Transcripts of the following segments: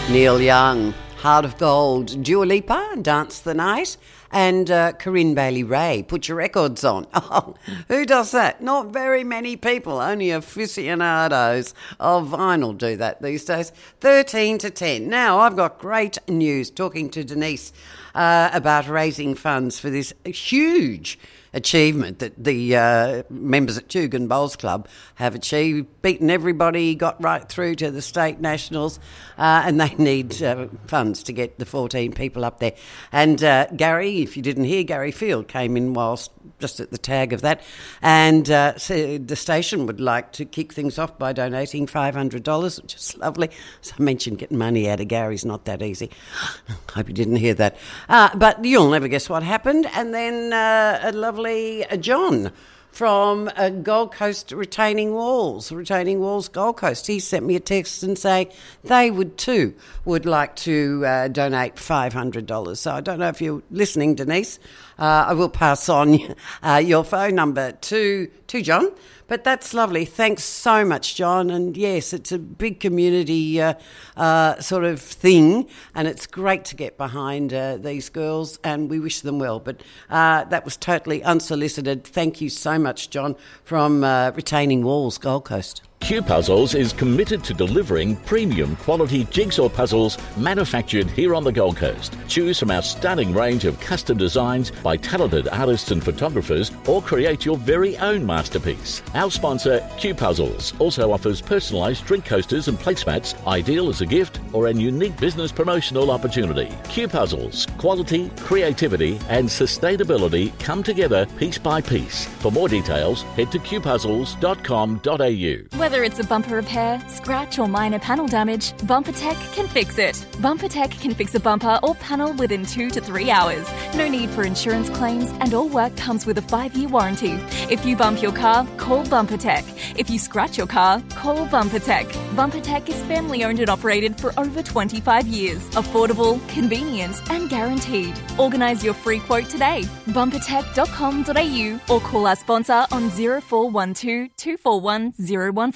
Neil Young, Heart of Gold, Dua Lipa, Dance the Night, and Corinne Bailey Ray, Put Your Records On. Oh, who does that? Not very many people, only aficionados of vinyl do that these days. 13 to 10. Now, I've got great news, talking to Denise about raising funds for this huge achievement that the members at Tugun Bowls Club have achieved, beaten everybody, got right through to the state nationals, and they need funds to get the 14 people up there. And Gary, if you didn't hear, Gary Field came in whilst just at the tag of that, and said the station would like to kick things off by donating $500, which is lovely. As I mentioned, getting money out of Gary's not that easy. Hope you didn't hear that. But you'll never guess what happened. And then a lovely John from Gold Coast Retaining Walls Gold Coast. He sent me a text and say they would like to donate $500. So I don't know if you're listening, Denise. I will pass on your phone number to John. But that's lovely. Thanks so much, John. And yes, it's a big community sort of thing, and it's great to get behind these girls, and we wish them well. But that was totally unsolicited. Thank you so much, John, from Retaining Walls, Gold Coast. Q Puzzles is committed to delivering premium quality jigsaw puzzles manufactured here on the Gold Coast. Choose from our stunning range of custom designs by talented artists and photographers, or create your very own masterpiece. Our sponsor, Q Puzzles, also offers personalised drink coasters and placemats, ideal as a gift or an unique business promotional opportunity. Q Puzzles, quality, creativity and sustainability come together piece by piece. For more details, head to qpuzzles.com.au. Whether it's a bumper repair, scratch or minor panel damage, BumperTech can fix it. BumperTech can fix a bumper or panel within 2 to 3 hours. No need for insurance claims, and all work comes with a 5-year warranty. If you bump your car, call BumperTech. If you scratch your car, call BumperTech. BumperTech is family owned and operated for over 25 years. Affordable, convenient and guaranteed. Organise your free quote today. Bumpertech.com.au or call our sponsor on 0412 241 014.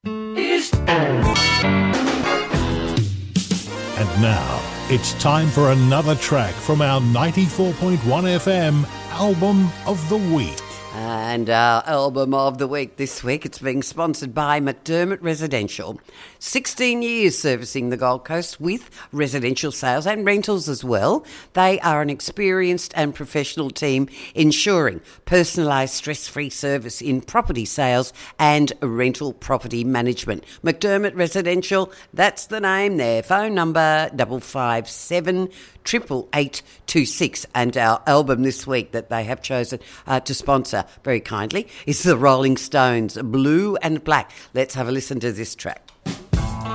And now, it's time for another track from our 94.1 FM Album of the Week. And our album of the week this week, it's being sponsored by McDermott Residential. 16 years servicing the Gold Coast with residential sales and rentals as well. They are an experienced and professional team ensuring personalised stress-free service in property sales and rental property management. McDermott Residential, that's the name there. Phone number 557 88826. And our album this week that they have chosen to sponsor very kindly is the Rolling Stones, Blue and Black. Let's have a listen to this track.